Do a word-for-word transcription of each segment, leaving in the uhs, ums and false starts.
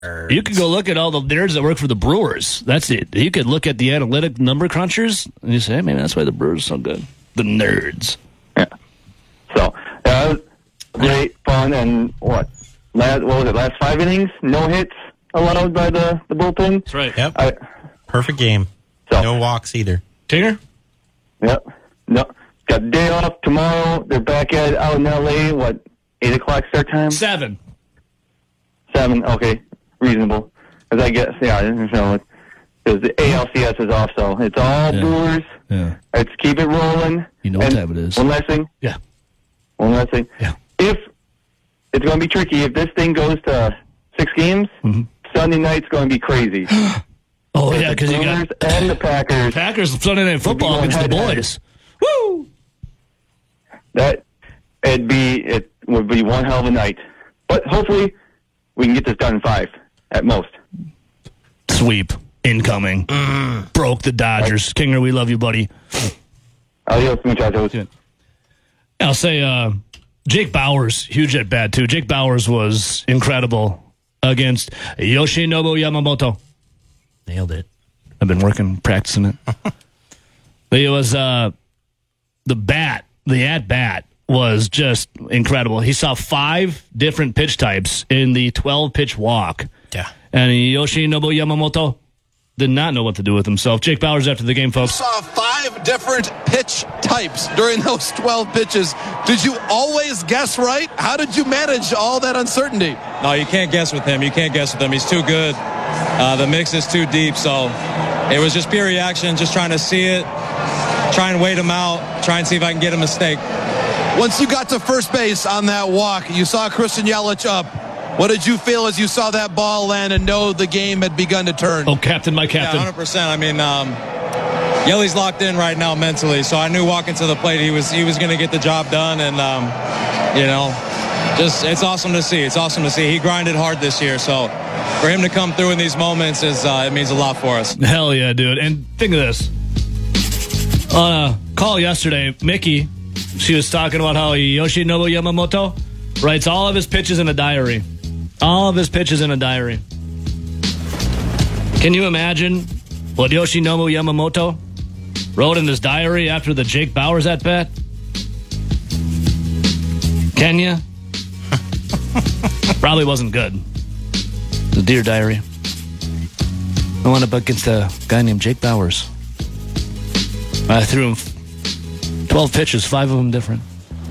You could go look at all the nerds that work for the Brewers. That's it. You could look at the analytic number crunchers, and you say, hey, maybe that's why the Brewers are so good. The nerds. Yeah. So, that was great fun, and what? Last, what was it, last five innings? No hits allowed by the, the bullpen? That's right. Yep. I, Perfect game. So, no walks either. Tinger? Yep. No. Got a day off tomorrow. They're back at out in L A. What, eight o'clock start time? Seven. Seven. Okay. Reasonable. Because I guess, yeah, you know, because the A L C S is off, so it's all Yeah. Brewers. Yeah. Let's keep it rolling. You know what And time it is. One last thing. Yeah. One last thing. Yeah. If it's going to be tricky, if this thing goes to six games, mm-hmm. Sunday night's going to be crazy. Oh, yeah, because you got and the Packers. Packers Sunday Night Football against the boys. Woo! That it'd be it would be one hell of a night. But hopefully we can get this done in five at most. Sweep incoming. Mm. Broke the Dodgers. Right. Kinger, we love you, buddy. Adios, muchachos. Good. I'll say uh, Jake Bauers, huge at bat too. Jake Bauers was incredible against Yoshinobu Yamamoto. Nailed it. I've been working, practicing it. It was uh, the bat, the at bat was just incredible. He saw five different pitch types in the twelve pitch walk. Yeah. And Yoshinobu Yamamoto did not know what to do with himself. Jake Bauers after the game, folks. Saw five different pitch types during those twelve pitches. Did you always guess right? How did you manage all that uncertainty? No, you can't guess with him. You can't guess with him. He's too good. Uh, the mix is too deep, so it was just pure reaction, just trying to see it, try and wait him out, try and see if I can get a mistake. Once you got to first base on that walk, you saw Christian Yelich up. What did you feel as you saw that ball land and know the game had begun to turn? Oh, captain, my captain. Yeah, one hundred percent. I mean, um, Yelly's locked in right now mentally, so I knew walking to the plate he was he was going to get the job done, and, um, you know, just it's awesome to see. It's awesome to see. He grinded hard this year, so for him to come through in these moments, is uh, it means a lot for us. Hell yeah, dude. And think of this. On a call yesterday, Mickey, she was talking about how Yoshinobu Yamamoto writes all of his pitches in a diary. All of his pitches in a diary. Can you imagine what Yoshinobu Yamamoto wrote in his diary after the Jake Bauers at bat? Can you? Probably wasn't good. The Dear Diary. I went up against a guy named Jake Bauers. I threw him twelve pitches, five of them different.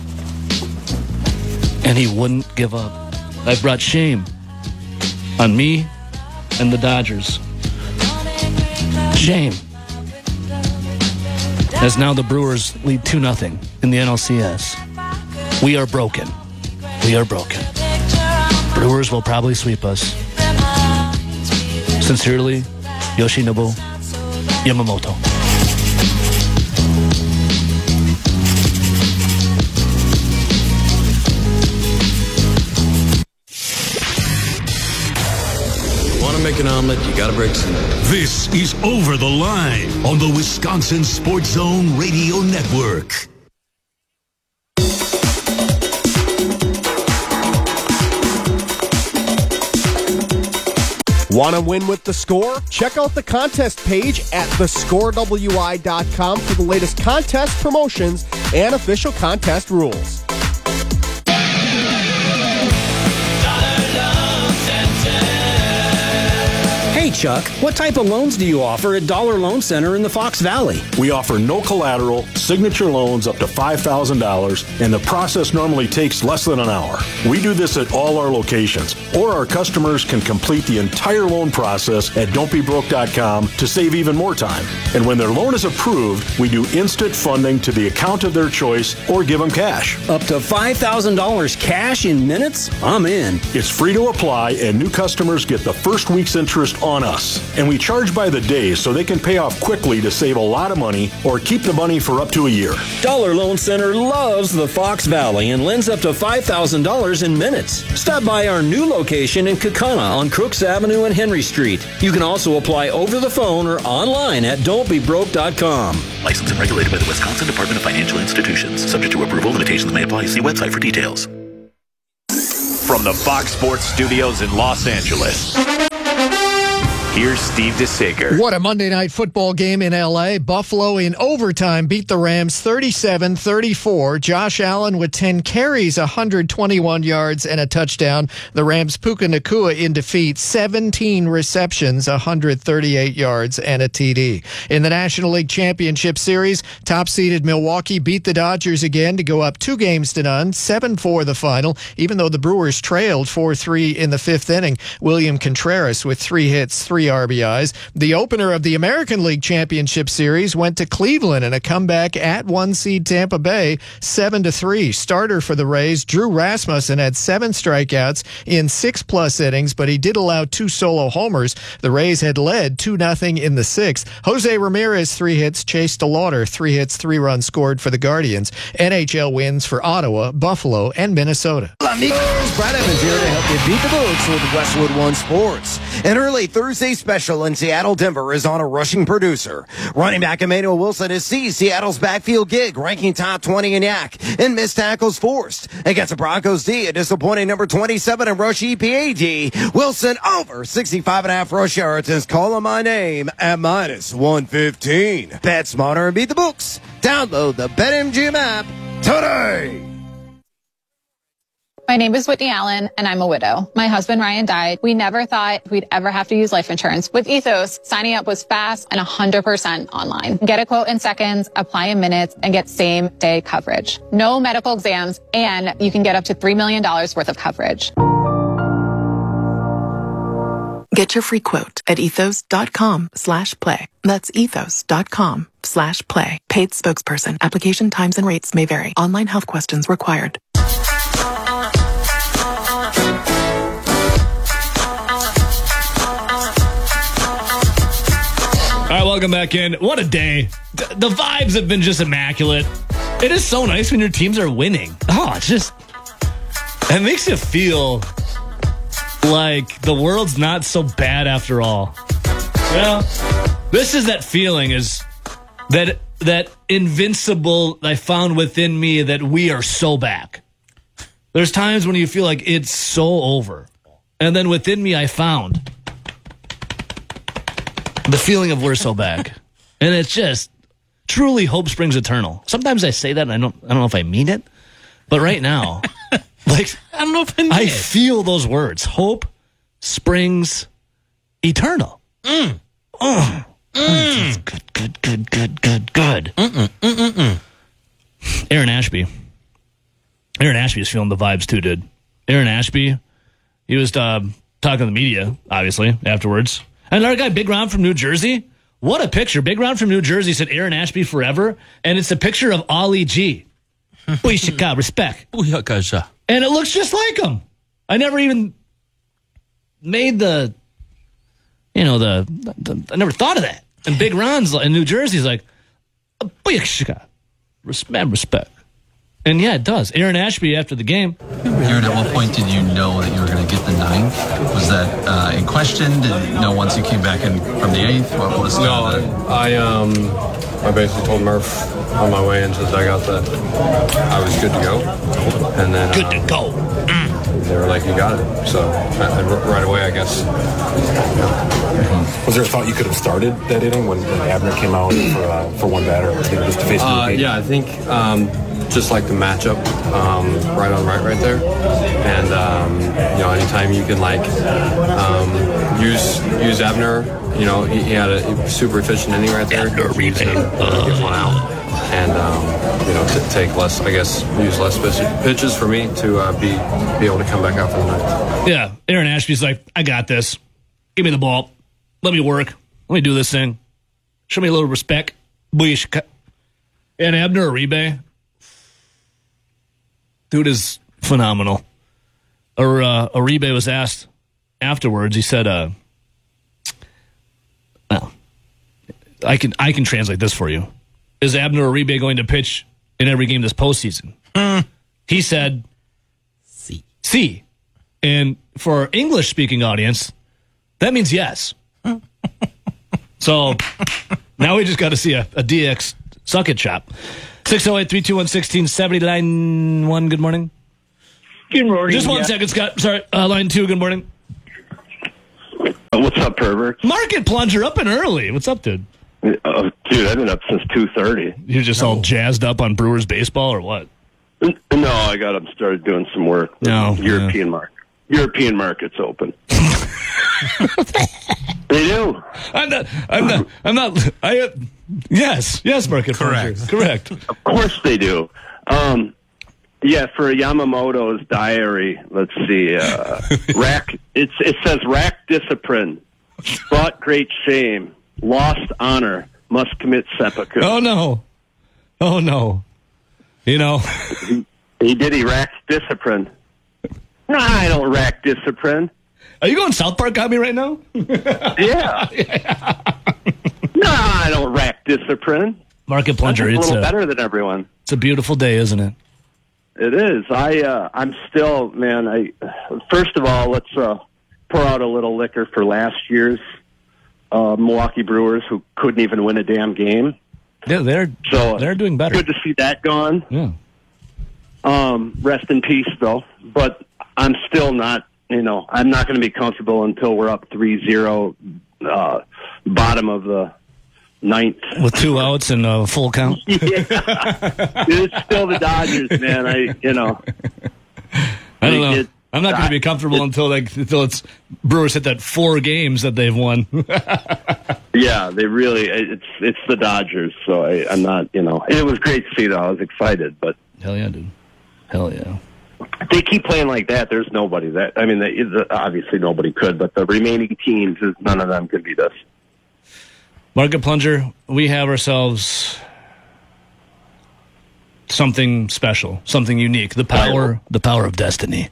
And he wouldn't give up. I brought shame on me and the Dodgers. Shame. As now the Brewers lead two nothing in the N L C S. We are broken. We are broken. Brewers will probably sweep us. Sincerely, Yoshinobu Yamamoto. Make an omelet, you gotta break some. This is Over the Line on the Wisconsin Sports Zone Radio Network. Want to win with The Score? Check out the contest page at the score w i dot com for the latest contest promotions and official contest rules. Hey, Chuck, what type of loans do you offer at Dollar Loan Center in the Fox Valley? We offer no collateral, signature loans up to five thousand dollars, and the process normally takes less than an hour. We do this at all our locations, or our customers can complete the entire loan process at don't be broke dot com to save even more time. And when their loan is approved, we do instant funding to the account of their choice or give them cash. Up to five thousand dollars cash in minutes? I'm in. It's free to apply, and new customers get the first week's interest on us. And we charge by the day so they can pay off quickly to save a lot of money or keep the money for up to a year. Dollar Loan Center loves the Fox Valley and lends up to five thousand dollars in minutes. Stop by our new location in Kaukauna on Crooks Avenue and Henry Street. You can also apply over the phone or online at don't be broke dot com. Licensed and regulated by the Wisconsin Department of Financial Institutions. Subject to approval, limitations may apply. See website for details. From From the Fox Sports Studios in Los Angeles, here's Steve DeSager. What a Monday Night Football game in L A. Buffalo in overtime beat the Rams thirty-seven thirty-four. Josh Allen with ten carries, one hundred twenty-one yards, and a touchdown. The Rams' Puka Nacua in defeat, seventeen receptions, one hundred thirty-eight yards, and a T D. In the National League Championship Series, top-seeded Milwaukee beat the Dodgers again to go up two games to none, seven four the final, even though the Brewers trailed four three in the fifth inning. William Contreras with three hits, three R B Is. The opener of the American League Championship Series went to Cleveland in a comeback at one seed Tampa Bay, seven to three. Starter for the Rays, Drew Rasmussen, had seven strikeouts in six-plus innings, but he did allow two solo homers. The Rays had led two nothing in the sixth. Jose Ramirez, three hits. Chase DeLauder, three hits, three runs scored for the Guardians. N H L wins for Ottawa, Buffalo, and Minnesota. Hola, amigos. Brad Evans here to help you beat the books with Westwood One Sports. An early Thursday special in Seattle, Denver is on a rushing producer. Running back Emmanuel Wilson has seized Seattle's backfield gig, ranking top twenty in Y A C, and missed tackles forced. Against the Broncos D, a disappointing number twenty-seven in rush E P A D. Wilson over sixty-five and a half rush yards is calling my name at minus one fifteen. Bet smarter and beat the books. Download the BetMGM app today. My name is Whitney Allen, and I'm a widow. My husband, Ryan, died. We never thought we'd ever have to use life insurance. With Ethos, signing up was fast and one hundred percent online. Get a quote in seconds, apply in minutes, and get same-day coverage. No medical exams, and you can get up to three million dollars worth of coverage. Get your free quote at ethos.com slash play. That's ethos.com slash play. Paid spokesperson. Application times and rates may vary. Online health questions required. All right, welcome back in. What a day. D- the vibes have been just immaculate. It is so nice when your teams are winning. Oh, it's just, it makes you feel like the world's not so bad after all. Well, this is that feeling, is that that invincible I found within me that we are so back. There's times when you feel like it's so over. And then within me I found the feeling of we're so back. And it's just truly hope springs eternal. Sometimes I say that and I don't I don't know if I mean it. But right now, like I don't know if I mean I it. feel those words. Hope springs eternal. Mm. Oh. Mm. Good, good, good, good, good, good. Mm-mm, mm-mm. Aaron Ashby. Aaron Ashby is feeling the vibes too, dude. Aaron Ashby, he was uh, talking to the media, obviously, afterwards. And another guy, Big Ron from New Jersey. What a picture. Big Ron from New Jersey said Aaron Ashby forever. And it's a picture of Ali G. Booyaka, respect. Booyaka. And it looks just like him. I never even made the, you know, the, the I never thought of that. And Big Ron's in New Jersey's like, booyaka, respect, respect. And yeah, it does. Aaron Ashby after the game. Aaron, at what point did you know that you were going to get the ninth? Was that uh, in question? Did you know once you came back in from the eighth? What was no, I, I um I basically told Murph on my way in since I got that I was good to go. And then good to go. Um, they were like, you got it. So I, I, right away, I guess. Mm-hmm. Was there a thought you could have started that inning when, when Abner came out for uh, for one batter, you know, just to face uh, the Yeah, I think. Um, Just like the matchup, um, right on right right there, and um, you know, anytime you can like um, use use Abner, you know, he, he had a super efficient inning right there. Abner Uribe, uh, get one out, and um, you know, t- take less, I guess, use less pitches for me to uh, be be able to come back out for the ninth. Yeah, Aaron Ashby's like, I got this. Give me the ball. Let me work. Let me do this thing. Show me a little respect. Booyah. And Abner Uribe. Dude is phenomenal. Or uh, Uribe was asked afterwards. He said, uh, "Well, I can I can translate this for you. Is Abner Uribe going to pitch in every game this postseason?" Mm. He said, "Si, si." And for our English-speaking audience, that means yes. So now we just got to see a, a D X suck it chop. six oh eight, three two one, one six seven nine one. Good morning. Good morning. Just one yeah. second, Scott. Sorry, uh, line two. Good morning. What's up, pervert? Market plunger up and early. What's up, dude? Uh, dude, I've been up since two thirty. You're just all jazzed up on Brewers baseball or what? No, I got up and started doing some work. No, European yeah. market. European market's open. They do. I'm not. I'm not. I'm not. I. Uh, yes. Yes, market Correct. plunger. Correct. Of course they do. Um, yeah, for Yamamoto's diary, let's see. Uh, rack. It's it says rack discipline, brought great shame, lost honor, must commit seppuku. Oh no. Oh no. You know. he, he did. He racked discipline. No, I don't rack discipline. Are you going South Park on me right now? Yeah. No, I don't rack discipline. Market plunger. I'm just It's a little a, better than everyone. it's a beautiful day, isn't it? It is. I. Uh, I'm still, man. I. First of all, let's uh, pour out a little liquor for last year's uh, Milwaukee Brewers, who couldn't even win a damn game. Yeah, they're So they're doing better. Good to see that gone. Yeah. Um, rest in peace, though. But I'm still not. You know, I'm not going to be comfortable until we're up three zero, uh, bottom of the ninth. With two outs and a full count. Yeah. Dude, it's still the Dodgers, man. I, you know. I don't know. It, I'm not going to be comfortable it, until like until it's Brewers hit that four games that they've won. Yeah, they really. It's it's the Dodgers, so I, I'm not. You know, it was great to see though. I was excited, but hell yeah, dude. Hell yeah. They keep playing like that. There's nobody that. I mean, they, obviously nobody could, but the remaining teams, none of them could beat us. Market plunger, we have ourselves something special, something unique. The power, the power of destiny.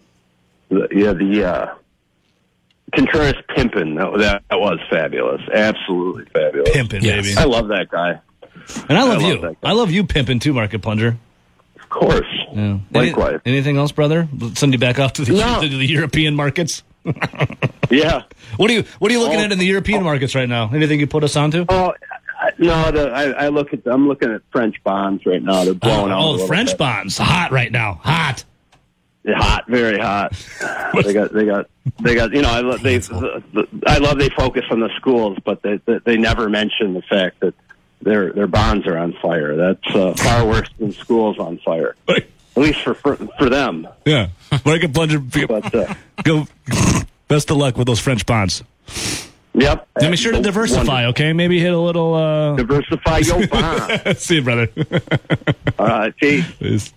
The, yeah, the uh, Contreras Pimpin, that, that that was fabulous. Absolutely fabulous. Pimpin, yes. Baby. I love that guy. And I love I you. love I love you pimping too, Market plunger. Of course. Yeah. Likewise. Any, anything else, brother? Send you back off to the, No. to the European markets. Yeah. What are you What are you looking Oh, at in the European oh. markets right now? Anything you put us onto? Oh I- no, the, I, I look at. I'm looking at French bonds right now. They're blowing out. a Oh, little French bit. bonds, hot right now, hot. They're hot, very hot. they got, they got, they got. You know, I love they. The, the, I love they focus on the schools, but they they, they never mention the fact that their their bonds are on fire. That's uh, far worse than schools on fire. At least for for, for them. Yeah, Market plunger. But, uh, Go. Best of luck with those French bonds. Yep. Now be sure to diversify, okay? Maybe hit a little. Uh... Diversify your bond. See you, brother. All right, peace. Peace.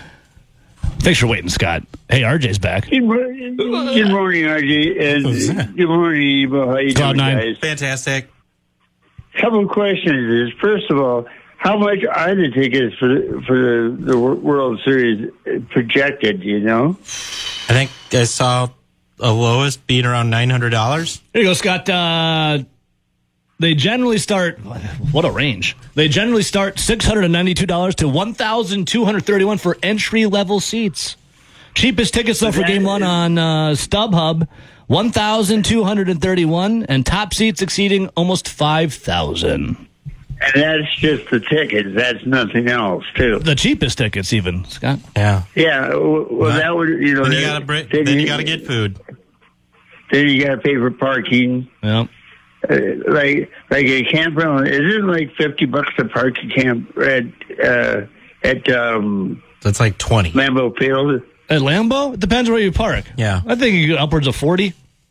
Thanks for waiting, Scott. Hey, R J's back. Good morning, good morning R J. And good morning, Ebo. How you Cloud doing, nine. guys? Fantastic. Couple of questions. Is first of all, how much are the tickets for the, for the, the World Series projected? Do you know? I think I saw a lowest being around nine hundred dollars. Here you go, Scott. Uh, they generally start. What a range! They generally start six hundred and ninety-two dollars to one thousand two hundred thirty-one for entry level seats. Cheapest tickets though for Game One on uh, StubHub, one thousand two hundred thirty-one, and top seats exceeding almost five thousand. And that's just the tickets. That's nothing else, too. The cheapest tickets, even, Scott. Yeah. Yeah. Well, well that would you know. Then you that- gotta br- then then you you- gotta get food. Then you got to pay for parking. Yeah. Uh, like like a campground, is it like fifty bucks to park a camp at uh, at um, That's like twenty. Lambeau Field? At Lambeau, it depends where you park. Yeah. I think you get upwards of forty.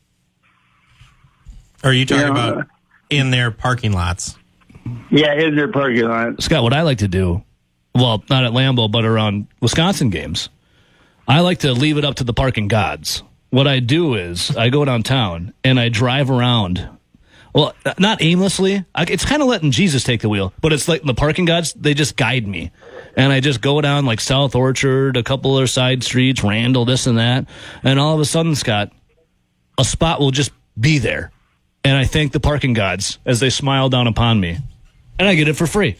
Or are you talking Yeah. about in their parking lots? Yeah, in their parking lot. Scott, what I like to do, well, not at Lambeau, but around Wisconsin games, I like to leave it up to the parking gods. What I do is I go downtown and I drive around. Well, not aimlessly. I, it's kind of letting Jesus take the wheel, but it's like the parking gods, they just guide me. And I just go down like South Orchard, a couple of side streets, Randall, this and that. And all of a sudden, Scott, a spot will just be there. And I thank the parking gods as they smile down upon me. And I get it for free.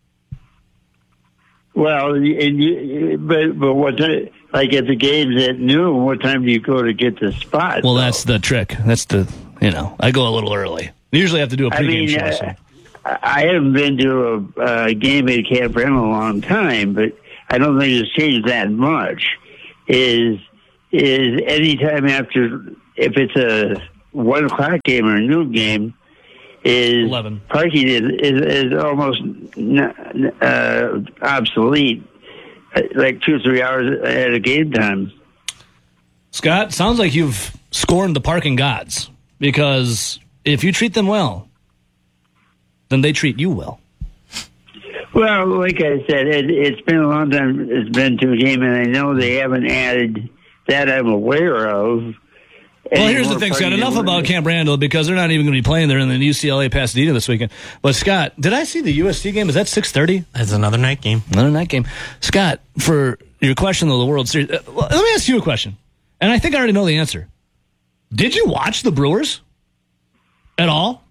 Well, and you, but but what time, like at the games at noon? What time do you go to get the spot? Well, that's the trick. That's the, you know, I go a little early. I usually have to do a I pregame mean, show. uh, So. I haven't been to a, a game at Camp Randall in a long time, but I don't think it's changed that much. is is any time after, if it's a one o'clock game or a noon game, is eleven. Parking is is, is almost uh, obsolete, like two or three hours at a game time. Scott, sounds like you've scorned the parking gods, because if you treat them well, then they treat you well. Well, like I said, it, it's been a long time it's been to a game, and I know they haven't added that I'm aware of. Well, here's the thing, Scott. Enough about Camp Randall, because they're not even going to be playing there in the U C L A Pasadena this weekend. But, Scott, did I see the U S C game? Is that six thirty? That's another night game. Another night game. Scott, for your question of the World Series, uh, let me ask you a question. And I think I already know the answer. Did you watch the Brewers at all?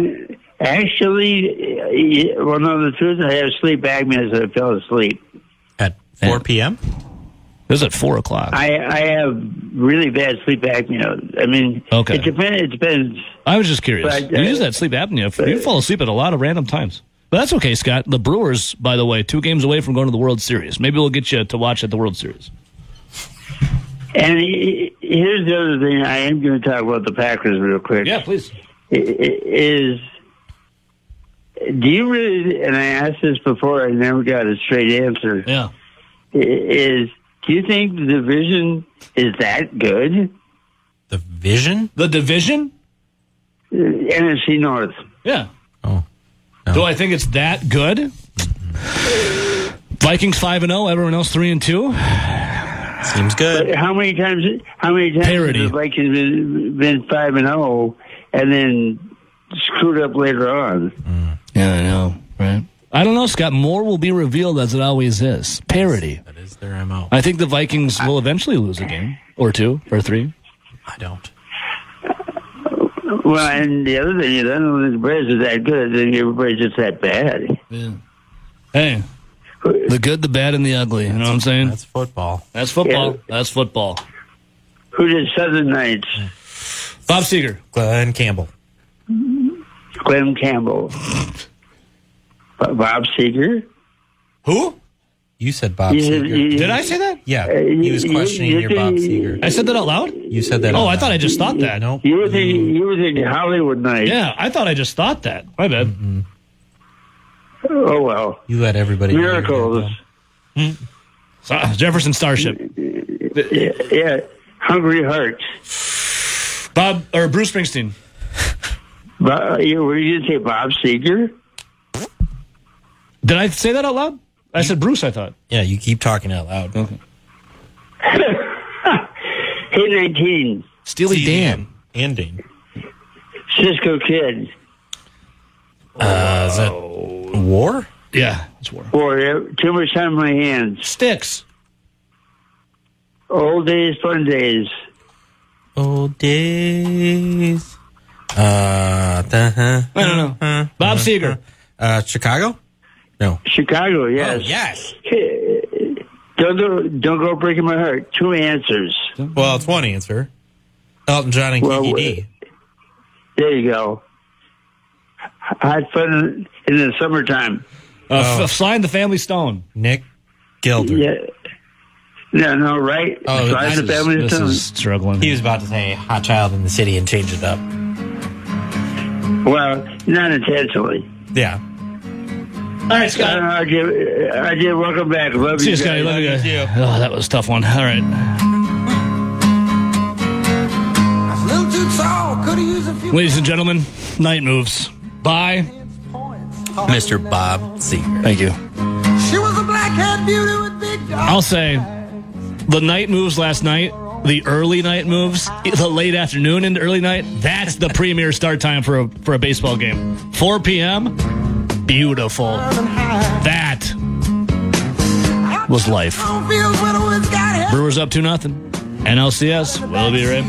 Actually, well, no, the truth, I have sleep apnea, so I fell asleep. At four p.m.? It was at four o'clock. I, I have really bad sleep apnea. I mean, okay. it depends. It depends. I was just curious. But, uh, you use that sleep apnea. But, you fall asleep at a lot of random times. But that's okay, Scott. The Brewers, by the way, two games away from going to the World Series. Maybe we'll get you to watch at the World Series. And here's the other thing. I am going to talk about the Packers real quick. Yeah, please. Is do you really? And I asked this before. I never got a straight answer. Yeah. Is do you think the division is that good? The vision? The division? Uh, N F C North. Yeah. Oh. No. Do I think it's that good? Vikings five and zero. Everyone else three and two. Seems good. But how many times? How many times Parity. have the Vikings been, been five and zero and then screwed up later on? Mm. Yeah, I know. Right. I don't know, Scott. More will be revealed as it always is. Parity. That is their M O. I think the Vikings will eventually lose a game or two or three. I don't. Well, and the other thing is, I don't think the Bears are that good. I think everybody's just that bad. Yeah. Hey, the good, the bad, and the ugly. You know what I'm saying? That's football. That's football. Yeah. That's football. Who did Southern Knights? Bob Seger. Glenn Campbell. Glenn Campbell. Bob Seger? Who? You said Bob You- Seger. you- Did I say that? Yeah, Uh, he was you- questioning you your think- Bob Seger. I said that out loud? You said that. Oh, out I thought loud. I just thought that. Nope. You were thinking, you were thinking Hollywood Knights. Yeah, I thought I just thought that. My bad. Mm-mm. Oh, well. You let everybody. know you're Miracles. good, So, Jefferson Starship. Yeah, yeah. Hungry Hearts. Bob or Bruce Springsteen. But, you, were you going to say Bob Seger? Did I say that out loud? I said Bruce, I thought. Yeah, you keep talking out loud. Okay. Hey, nineteen. Steely Dan. And Dane. Cisco Kid. Uh, is that War? Yeah, it's war. Or Too Much Time on My Hands. Sticks. Old Days, Fun Days. Old days. Uh, uh-huh, I don't know. uh, Bob uh, Seger. Uh, Chicago? No. Chicago, yes. Oh, yes. Don't go, don't go breaking my heart. Two answers. Well, it's one answer. Elton John and Well, Kiki D. There you go. Had fun in the summertime. Uh, Oh. f- Flying the Family Stone. Nick Gilder. Yeah. No, no, right? Oh, Fly this the is- family This stone. is struggling. He was about to say Hot Child in the City and change it up. Well, not intentionally. Yeah. All right, Uh, Scott. I did, I did. Welcome back. Love See you you, Scotty. guys. Love you guys. Oh, that was a tough one. All right. Ladies and gentlemen, night moves. Bye. Mister Bob Seger. Thank you. She was a black-haired beauty with big dogs. I'll say the night moves last night, the early night moves, the late afternoon into early night, that's the premier start time for a, for a baseball game. four p.m., beautiful. That was life. Brewers up two nothing. N L C S, we'll be right back.